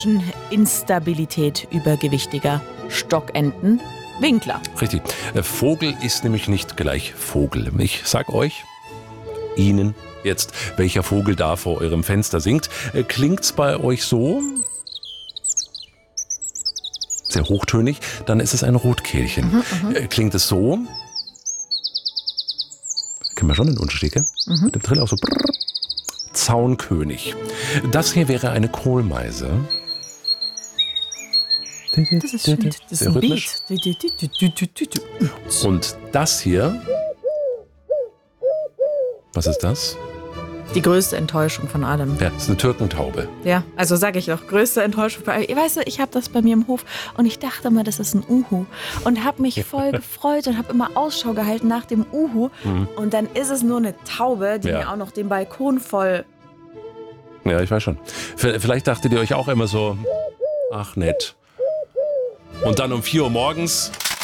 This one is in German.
Instabilität übergewichtiger Stockenten. Winkler. Richtig. Vogel ist nämlich nicht gleich Vogel. Ich sag euch, Ihnen jetzt, welcher Vogel da vor eurem Fenster singt. Klingt's bei euch so? Sehr hochtönig, dann ist es ein Rotkehlchen. Klingt es so? Kennen wir schon den Unterschied, gell? Mit dem Trill auch so. Brrr. Zaunkönig. Das hier wäre eine Kohlmeise. Das ist schön. Das ist ein Beat. Und das hier, was ist das? Die größte Enttäuschung von allem. Ja, das ist eine Türkentaube. Ja, also sage ich doch, größte Enttäuschung von allem. Weißt du, ich habe das bei mir im Hof und ich dachte mal, das ist ein Uhu. Und habe mich voll gefreut und habe immer Ausschau gehalten nach dem Uhu. Und dann ist es nur eine Taube, die mir auch noch den Balkon voll... Ja, ich weiß schon. Vielleicht dachtet ihr euch auch immer so, ach nett. Und dann um 4 Uhr morgens